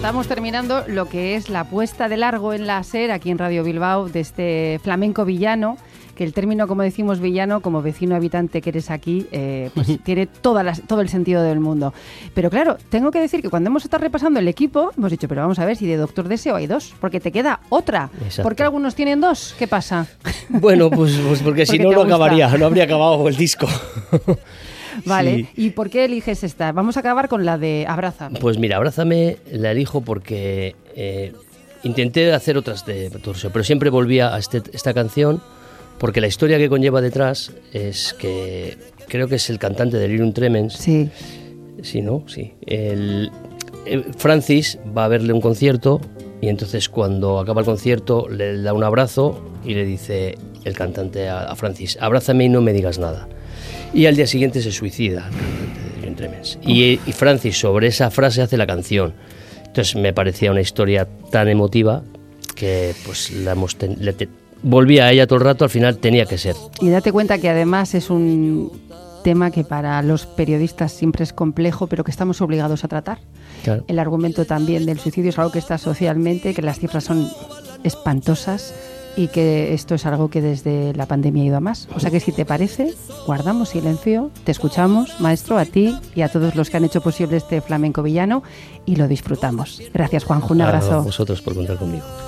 estamos terminando lo que es la puesta de largo en la SER, aquí en Radio Bilbao, de este flamenco villano, que el término, como decimos, villano, como vecino habitante que eres aquí, pues tiene todo el sentido del mundo. Pero claro, tengo que decir que cuando hemos estado repasando el equipo, hemos dicho, pero vamos a ver si de Doctor Deseo hay dos, porque te queda otra. Exacto. ¿Por qué algunos tienen dos? ¿Qué pasa? Bueno, pues porque si no, no acabaría, no habría acabado el disco. Vale, Sí. ¿y por qué eliges esta? Vamos a acabar con la de Abrázame. Pues mira, Abrázame la elijo porque intenté hacer otras de Doctor Deseo, pero siempre volvía a esta canción porque la historia que conlleva detrás es que creo que es el cantante de Delirium Tremens. Sí. Sí, ¿no? Sí. Francis va a verle un concierto y entonces cuando acaba el concierto le da un abrazo y le dice el cantante a Francis, abrázame y no me digas nada. Y al día siguiente se suicida el cantante de Delirium Tremens. Y Francis sobre esa frase hace la canción. Entonces me parecía una historia tan emotiva que pues volvía a ella todo el rato, al final tenía que ser. Y date cuenta que además es un tema que para los periodistas siempre es complejo, pero que estamos obligados a tratar. Claro. El argumento también del suicidio es algo que está socialmente, que las cifras son espantosas y que esto es algo que desde la pandemia ha ido a más. O sea que si te parece, guardamos silencio, te escuchamos, maestro, a ti y a todos los que han hecho posible este flamenco villano y lo disfrutamos. Gracias, Juanjo, un abrazo. A vosotros por contar conmigo.